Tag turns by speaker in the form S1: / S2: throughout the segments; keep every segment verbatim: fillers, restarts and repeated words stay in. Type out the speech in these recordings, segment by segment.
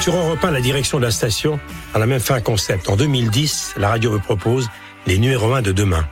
S1: Sur Europe un, la direction de la station a la même fait un concept. En deux mille dix, la radio me propose les numéros un de demain.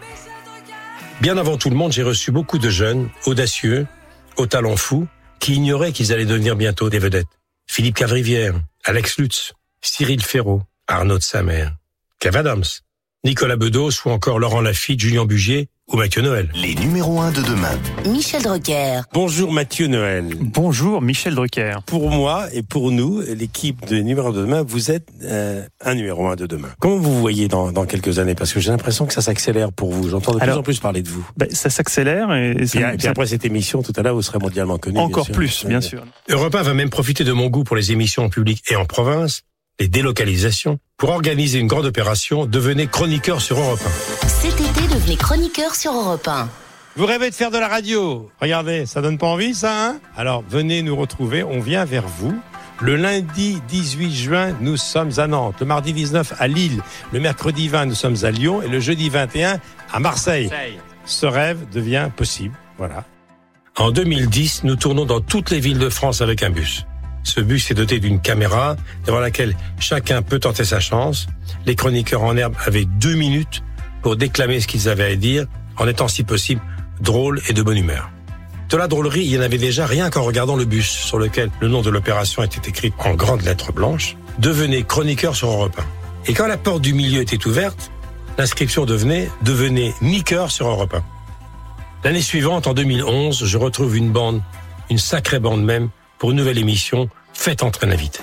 S1: Bien avant tout le monde, j'ai reçu beaucoup de jeunes, audacieux, aux talents fous, qui ignoraient qu'ils allaient devenir bientôt des vedettes. Philippe Cavrivière, Alex Lutz, Cyril Ferraud, Arnaud de Samer, Kev Adams, Nicolas Bedos ou encore Laurent Lafitte, Julien Bugier ou Mathieu Noël.
S2: Les numéros un de demain.
S3: Michel Drucker.
S1: Bonjour Mathieu Noël.
S4: Bonjour Michel Drucker.
S1: Pour moi et pour nous, l'équipe de numéro un de demain, vous êtes euh, un numéro un de demain. Comment vous voyez dans, dans quelques années? Parce que j'ai l'impression que ça s'accélère pour vous. J'entends de Alors, plus en plus parler de vous.
S4: Ben, ça s'accélère. Et, et, ça,
S1: et, et après cette émission, tout à l'heure, vous serez mondialement connu.
S4: Encore
S1: bien
S4: plus,
S1: sûr.
S4: bien sûr.
S1: Europe un va même profiter de mon goût pour les émissions en public et en province, les délocalisations, pour organiser une grande opération. Devenez chroniqueur sur Europe un.
S3: Cet été, devenez chroniqueur sur Europe un.
S1: Vous rêvez de faire de la radio? Regardez, ça donne pas envie, ça, hein? Alors, venez nous retrouver, on vient vers vous. Le lundi dix-huit juin, nous sommes à Nantes. Le mardi dix-neuf, à Lille. Le mercredi vingt, nous sommes à Lyon. Et le jeudi vingt et un, à Marseille. Marseille. Ce rêve devient possible, voilà. En deux mille dix, nous tournons dans toutes les villes de France avec un bus. Ce bus est doté d'une caméra devant laquelle chacun peut tenter sa chance. Les chroniqueurs en herbe avaient deux minutes pour déclamer ce qu'ils avaient à dire, en étant si possible drôles et de bonne humeur. De la drôlerie, il y en avait déjà rien qu'en regardant le bus sur lequel le nom de l'opération était écrit en grandes lettres blanches. Devenez chroniqueur sur Europe un. Et quand la porte du milieu était ouverte, l'inscription devenait « Devenez niqueur sur Europe un ». L'année suivante, en deux mille onze, je retrouve une bande, une sacrée bande même, pour une nouvelle émission, Faites entrer un invité.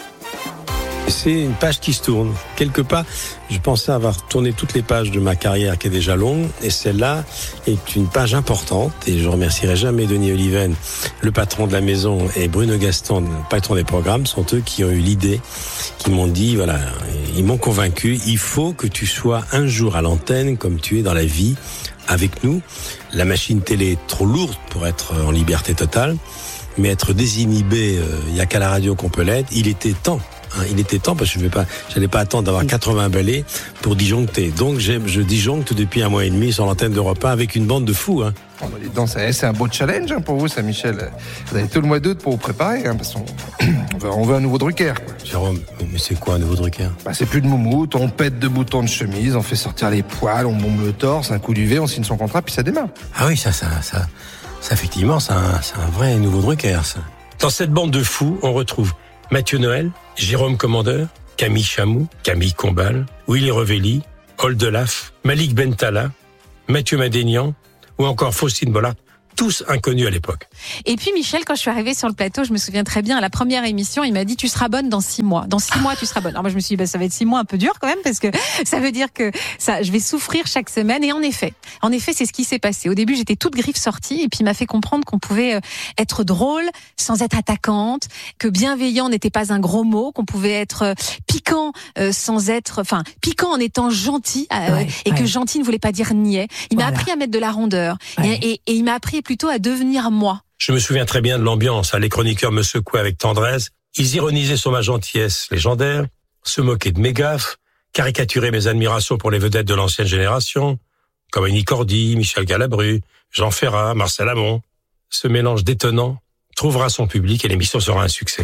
S1: C'est une page qui se tourne. Quelque part, je pensais avoir tourné toutes les pages de ma carrière qui est déjà longue, et celle-là est une page importante, et je remercierai jamais Denis Oliven, le patron de la maison, et Bruno Gaston, le patron des programmes, sont eux qui ont eu l'idée, qui m'ont dit, voilà, ils m'ont convaincu, il faut que tu sois un jour à l'antenne, comme tu es dans la vie, avec nous. La machine télé est trop lourde pour être en liberté totale, mais être désinhibé, il euh, n'y a qu'à la radio qu'on peut l'être. Il était temps, hein, il était temps, parce que je vais pas, j'allais pas attendre d'avoir quatre-vingts balais pour disjoncter. Donc j'aime, je disjoncte depuis un mois et demi sur l'antenne d'Europe un avec une bande de fous. Hein.
S5: Oh, bah, les dents, c'est un beau challenge hein, pour vous, ça, Michel. Vous avez tout le mois d'août pour vous préparer, hein, parce qu'on veut, on veut un nouveau Drucker. Quoi.
S1: Jérôme, mais c'est quoi un nouveau Drucker?
S5: Bah, c'est plus de moumoute, on pète de boutons de chemise, on fait sortir les poils, on bombe le torse, un coup du V, on signe son contrat, puis ça démarre.
S1: Ah oui, ça, ça, ça. Ça, effectivement, c'est un, c'est un vrai nouveau Drucker, ça. Dans cette bande de fous, on retrouve Mathieu Noël, Jérôme Commandeur, Camille Chamou, Camille Combal, Willy Revelli, Oldelaf, Malik Bentala, Mathieu Madénian ou encore Faustine Bollard, tous inconnus à l'époque.
S6: Et puis Michel, quand je suis arrivée sur le plateau, je me souviens très bien, à la première émission, il m'a dit « Tu seras bonne dans six mois. Dans six mois, tu seras bonne. » Alors moi, je me suis dit bah, « Ça va être six mois un peu dur quand même, parce que ça veut dire que ça, je vais souffrir chaque semaine. » Et en effet, en effet, c'est ce qui s'est passé. Au début, j'étais toute griffe sortie, et puis il m'a fait comprendre qu'on pouvait être drôle sans être attaquante, que bienveillant n'était pas un gros mot, qu'on pouvait être piquant euh, sans être... Enfin, piquant en étant gentil, euh, ouais, et ouais. que gentil ne voulait pas dire niais. Il voilà. m'a appris à mettre de la rondeur, ouais. et, et, et il m'a appris plutôt à devenir moi.
S1: Je me souviens très bien de l'ambiance. Les chroniqueurs me secouaient avec tendresse. Ils ironisaient sur ma gentillesse légendaire, se moquaient de mes gaffes, caricaturaient mes admirations pour les vedettes de l'ancienne génération, comme Annie Cordy, Michel Galabru, Jean Ferrat, Marcel Amont. Ce mélange détonnant trouvera son public et l'émission sera un succès.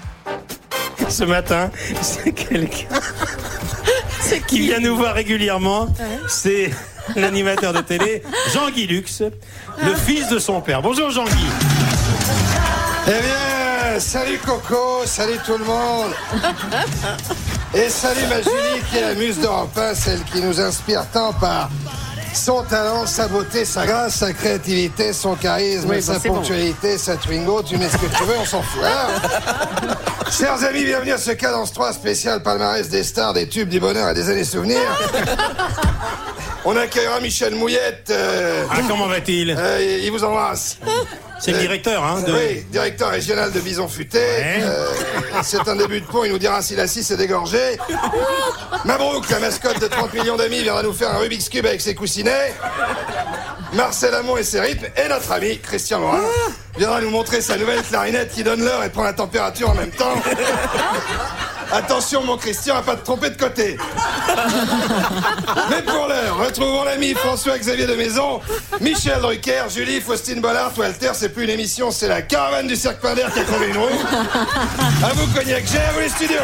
S1: Ce matin, c'est quelqu'un c'est qui vient nous voir régulièrement. Ouais. C'est l'animateur de télé, Jean-Guy Lux, le fils de son père. Bonjour Jean-Guy.
S7: Eh bien, salut Coco, salut tout le monde. Et salut ma Julie qui est la muse d'Europe un, celle qui nous inspire tant par son talent, sa beauté, sa grâce, sa créativité, son charisme, oui, sa bon, ponctualité, bon. sa Twingo, tu mets ce que tu veux, on s'en fout. Hein. Chers amis, bienvenue à ce Cadence trois spécial palmarès des stars, des tubes, du bonheur et des années souvenirs. On accueillera Michel Mouillette. Euh,
S1: ah, comment va-t-il
S7: euh, Il vous embrasse.
S1: C'est le directeur, hein de...
S7: Oui, directeur régional de Bison Futé.
S1: Ouais.
S7: Euh, c'est un début de pont, il nous dira si la scie est dégorgée. Mabrouk, la mascotte de trente millions d'amis, viendra nous faire un Rubik's Cube avec ses coussinets. Marcel Amont et ses rythmes, et notre ami Christian Morin viendra nous montrer sa nouvelle clarinette qui donne l'heure et prend la température en même temps. Attention mon Christian à pas te tromper de côté. Mais pour l'heure, retrouvons l'ami François-Xavier de Maison, Michel Drucker, Julie, Faustine Bollard, Walter, c'est plus une émission, c'est la caravane du Cirque Pinder qui a crevé une roue. À vous Cognac, j'ai à vous les studios.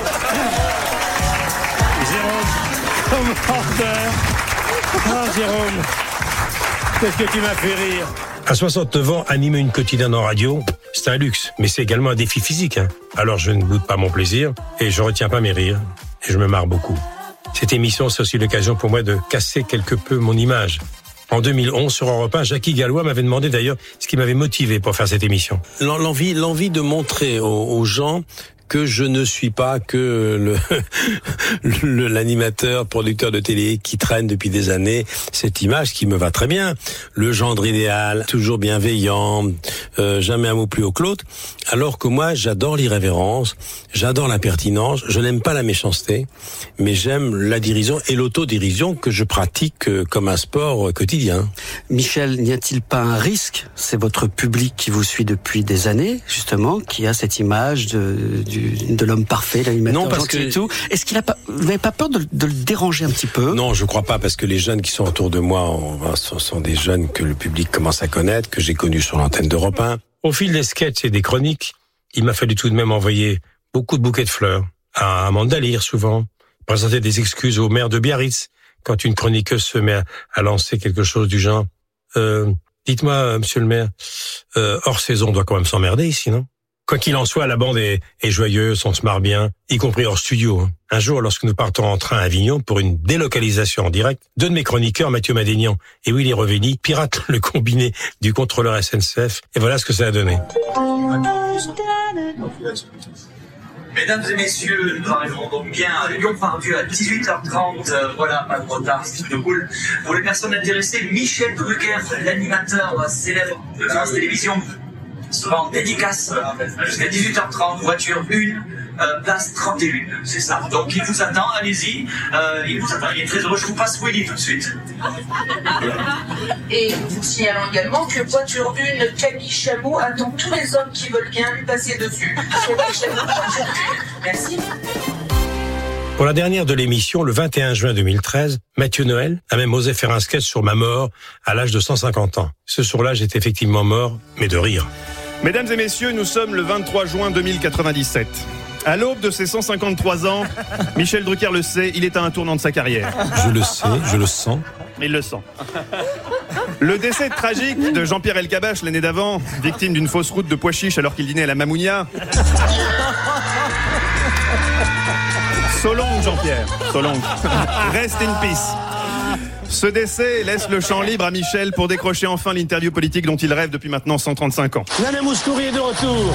S1: Jérôme, comme porteur. Ah Jérôme, qu'est-ce que tu m'as fait rire. À soixante-neuf ans, animer une quotidienne en radio, c'est un luxe, mais c'est également un défi physique. Hein. Alors je ne boude pas mon plaisir et je retiens pas mes rires et je me marre beaucoup. Cette émission, c'est aussi l'occasion pour moi de casser quelque peu mon image. En deux mille onze, sur Europe un, Jackie Gallois m'avait demandé d'ailleurs ce qui m'avait motivé pour faire cette émission.
S2: L'envie, l'envie de montrer aux, aux gens que je ne suis pas que le, le l'animateur, producteur de télé qui traîne depuis des années cette image qui me va très bien. Le gendre idéal, toujours bienveillant, euh, jamais un mot plus haut que l'autre. Alors que moi, j'adore l'irrévérence, j'adore l'impertinence, je n'aime pas la méchanceté, mais j'aime la dérision et l'autodérision que je pratique comme un sport quotidien.
S8: Michel, n'y a-t-il pas un risque? C'est votre public qui vous suit depuis des années, justement, qui a cette image de, du de l'homme parfait, l'animateur
S2: non, parce
S8: gentil
S2: que...
S8: et tout. Est-ce qu'il a pas, vous n'avez pas peur de, de le déranger un petit peu?
S2: Non, je crois pas, parce que les jeunes qui sont autour de moi on, sont, sont des jeunes que le public commence à connaître, que j'ai connus sur l'antenne d'Europe un.
S1: Au fil des sketchs et des chroniques, il m'a fallu tout de même envoyer beaucoup de bouquets de fleurs à Amanda Lear souvent, présenter des excuses au maire de Biarritz quand une chroniqueuse se met à, à lancer quelque chose du genre euh, « Dites-moi, monsieur le maire, euh, hors saison, on doit quand même s'emmerder ici, non ?» Quoi qu'il en soit, la bande est, est joyeuse, on se marre bien, y compris hors studio. Un jour, lorsque nous partons en train à Avignon pour une délocalisation en direct, deux de mes chroniqueurs, Mathieu Madénian et Willy Revelli, piratent le combiné du contrôleur S N C F. Et voilà ce que ça a donné.
S9: Mesdames et messieurs, nous arrivons donc bien à Lyon-Pardieu à dix-huit heures trente. Euh, voilà, pas de retard, c'est de cool. Pour les personnes intéressées, Michel Drucker, l'animateur célèbre de France Télévisions, sera en dédicace jusqu'à dix-huit heures trente, voiture une, euh, place trente et un, c'est ça. Donc il vous attend, allez-y, euh, il vous attend, il est très heureux, je vous passe Willy tout de suite.
S10: Et nous signalons également que voiture une, Camille Chamou attend tous les hommes qui veulent bien lui passer dessus. Camille Chamou, voiture une. Merci.
S1: Pour la dernière de l'émission, le vingt et un juin deux mille treize, Mathieu Noël a même osé faire un sketch sur ma mort à l'âge de cent cinquante ans. Ce jour-là, j'étais effectivement mort, mais de rire.
S11: Mesdames et messieurs, nous sommes le vingt-trois juin deux mille quatre-vingt-dix-sept. À l'aube de ses cent cinquante-trois ans, Michel Drucker le sait, il est à un tournant de sa carrière.
S2: Je le sais, je le sens.
S11: Il le sent. Le décès tragique de Jean-Pierre Elkabbach l'année d'avant, victime d'une fausse route de pois chiches alors qu'il dînait à la Mamounia. So long, Jean-Pierre. So long. Rest in peace. Ce décès laisse le champ libre à Michel pour décrocher enfin l'interview politique dont il rêve depuis maintenant cent trente-cinq ans.
S12: Nana Mouskouri est de retour.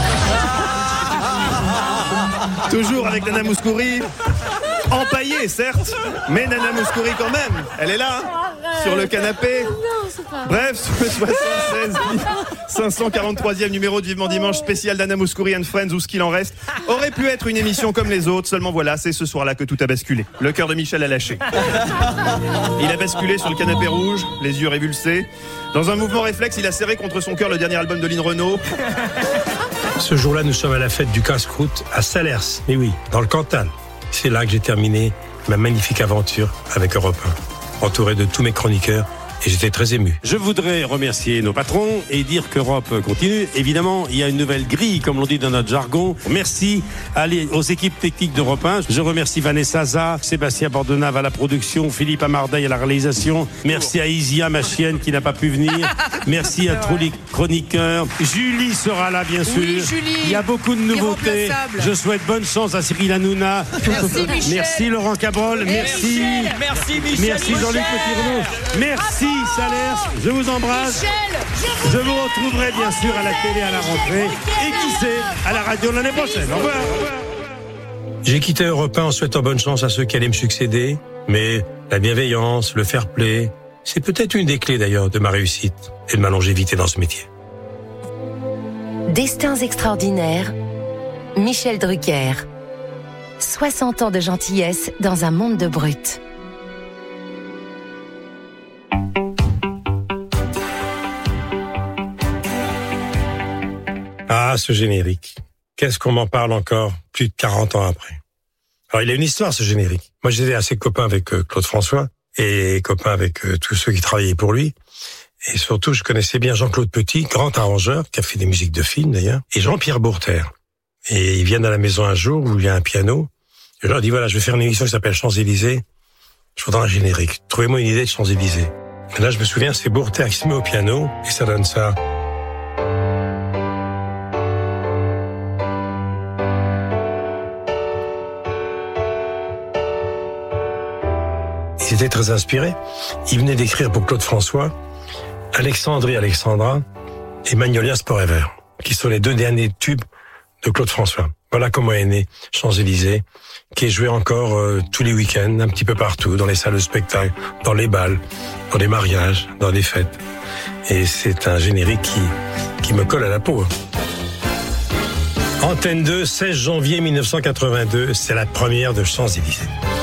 S11: Toujours avec Nana Mouskouri, empaillée certes, mais Nana Mouskouri quand même. Elle est là, sur le canapé. Bref, sur le soixante-seize cinq cent quarante-troisième numéro de Vivement Dimanche spécial d'Nana Mouskouri and Friends ou ce qu'il en reste, aurait pu être une émission comme les autres, seulement voilà, c'est ce soir-là que tout a basculé. Le cœur de Michel a lâché. Il a basculé sur le canapé rouge, les yeux révulsés. Dans un mouvement réflexe, il a serré contre son cœur le dernier album de Lynn Renaud.
S1: Ce jour-là, nous sommes à la fête du casse-croûte à Salers. Mais oui, dans le Cantal. C'est là que j'ai terminé ma magnifique aventure avec Europe un, entouré de tous mes chroniqueurs. Et j'étais très ému.
S2: Je voudrais remercier nos patrons et dire qu'Europe continue. Évidemment, il y a une nouvelle grille, comme l'on dit dans notre jargon. Merci allez, aux équipes techniques d'Europe un. Je remercie Vanessa Za, Sébastien Bordenave à la production, Philippe Amardaï à la réalisation. Merci à Isia, ma chienne, qui n'a pas pu venir. Merci à tous les chroniqueurs. Julie sera là, bien sûr.
S13: Oui, Julie.
S2: Il y a beaucoup de nouveautés. Je souhaite bonne chance à Cyril Hanouna.
S13: Merci, Michel.
S2: Merci Laurent Cabrol.
S13: Et
S2: Merci.
S13: Michel. Merci, Michel.
S2: Merci Jean-Luc Petit-Renaud. Merci. Salers, je vous embrasse.
S13: Michel, je,
S2: je vous retrouverai bien sûr à la télé à la rentrée et qui sait, à la radio l'année prochaine. Au revoir.
S1: J'ai quitté Europe un en souhaitant bonne chance à ceux qui allaient me succéder, mais la bienveillance, le fair play, c'est peut-être une des clés d'ailleurs de ma réussite et de ma longévité dans ce métier.
S3: Destins extraordinaires, Michel Drucker. soixante ans de gentillesse dans un monde de brutes.
S2: Ah, ce générique. Qu'est-ce qu'on m'en parle encore plus de quarante ans après. Alors, il a une histoire, ce générique. Moi, j'étais assez copain avec euh, Claude François et copain avec euh, tous ceux qui travaillaient pour lui. Et surtout, je connaissais bien Jean-Claude Petit, grand arrangeur, qui a fait des musiques de films d'ailleurs, et Jean-Pierre Bourter. Et ils viennent à la maison un jour où il y a un piano. Et je leur dis, voilà, je vais faire une émission qui s'appelle Champs-Élysées. Je voudrais un générique. Trouvez-moi une idée de Champs-Élysées. Et là, je me souviens, c'est Bourter qui se met au piano, et ça donne ça. Il était très inspiré. Il venait d'écrire pour Claude François Alexandre et Alexandra et Magnolias Forever, qui sont les deux derniers tubes de Claude François. Voilà comment est né Champs-Élysées, qui est joué encore euh, tous les week-ends, un petit peu partout, dans les salles de spectacle, dans les bals, dans les mariages, dans les fêtes. Et c'est un générique qui, qui me colle à la peau. Antenne deux, seize janvier mille neuf cent quatre-vingt-deux, c'est la première de Champs-Élysées.